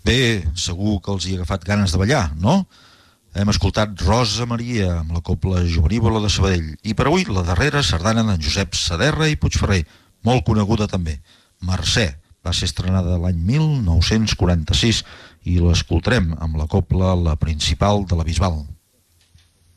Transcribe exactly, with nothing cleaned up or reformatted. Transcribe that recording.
Bé, segur que els hi ha agafat ganes de ballar, no? Hem escoltat Rosa Maria amb la cobla Jovenívola de Sabadell i per avui la darrera sardana d'en Josep Saderra i Puigferrer, molt coneguda també. Mercè va ser estrenada l'any mil nou-cents quaranta-sis i l'escoltarem amb la cobla La Principal de la Bisbal.